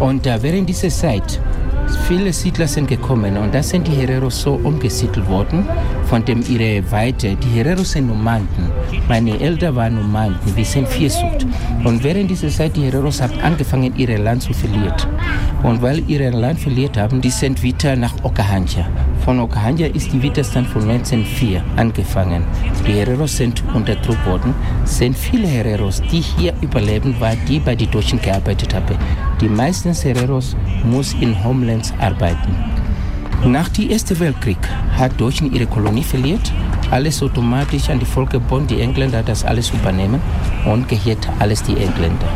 Und während dieser Zeit viele Siedler sind gekommen und da sind die Hereros so umgesiedelt worden von ihrer Weite. Die Hereros sind Nomanden. Meine Eltern waren Nomanden, wir sind Viehzucht. Und während dieser Zeit, die Hereros haben angefangen, ihr Land zu verlieren. Und weil ihr Land verliert haben, die sind wieder nach Okahandja. Von Okahandja ist die Widerstand von 1904 angefangen. Die Hereros sind unterdrückt worden. Sind viele Hereros, die hier überleben, weil die bei den Deutschen gearbeitet haben. Die meisten Hereros muss in Homelands arbeiten. Nach dem Ersten Weltkrieg hat Deutschland ihre Kolonie verliert. Alles automatisch an die Völkerbund, die Engländer das alles übernehmen und gehört alles die Engländer.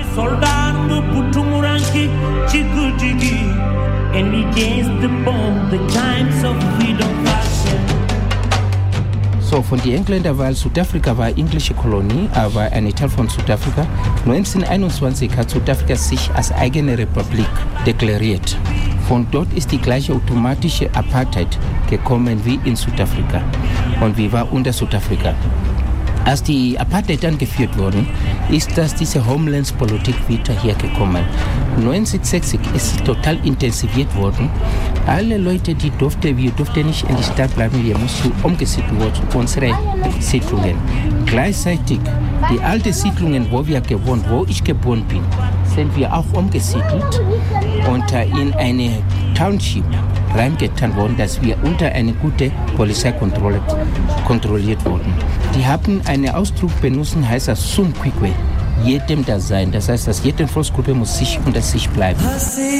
So, von den Engländern, weil Südafrika war englische Kolonie, aber ein Teil von Südafrika. 1921 hat Südafrika sich als eigene Republik deklariert. Von dort ist die gleiche automatische Apartheid gekommen wie in Südafrika. Und wir waren unter Südafrika. Als die Apartheid dann geführt wurde, ist diese Homelands-Politik wieder hergekommen. 1960 ist es total intensiviert worden. Alle Leute, wir durften nicht in die Stadt bleiben, wir mussten umgesiedelt werden, unsere Siedlungen. Gleichzeitig, die alten Siedlungen, wo ich geboren bin, sind wir auch umgesiedelt und in eine Township reingetan worden, dass wir unter eine gute Polizeikontrolle kontrolliert wurden. Die haben einen Ausdruck benutzt, heißt das Sumkwikwe, jedem das sein. Das heißt, dass jede Volksgruppe muss sich unter sich bleiben.